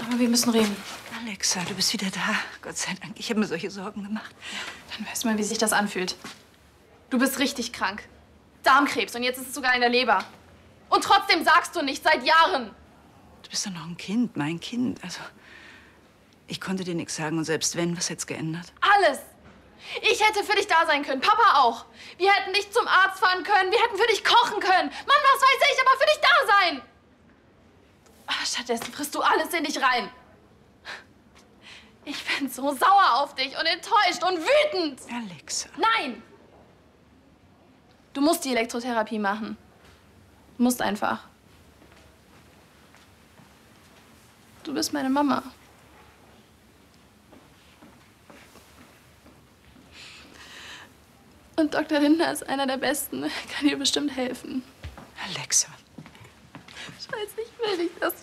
Aber wir müssen reden. Alexa, du bist wieder da. Gott sei Dank. Ich habe mir solche Sorgen gemacht. Dann weißt du mal, wie sich das anfühlt. Du bist richtig krank. Darmkrebs und jetzt ist es sogar in der Leber. Und trotzdem sagst du nicht, seit Jahren. Du bist doch noch ein Kind, mein Kind. Also, ich konnte dir nichts sagen und selbst wenn, was hätt's geändert? Alles. Ich hätte für dich da sein können, Papa auch. Wir hätten dich zum Arzt fahren können, wir hätten für dich kochen können. Mann, was weiß ich, aber für dich da sein. Aber stattdessen frisst du alles in dich rein. Ich bin so sauer auf dich und enttäuscht und wütend. Alexa. Nein! Du musst die Elektrotherapie machen. Du musst einfach. Du bist meine Mama. Und Dr. Lindner ist einer der Besten. Er kann dir bestimmt helfen. Alexa. Scheiße, ich will nicht, dass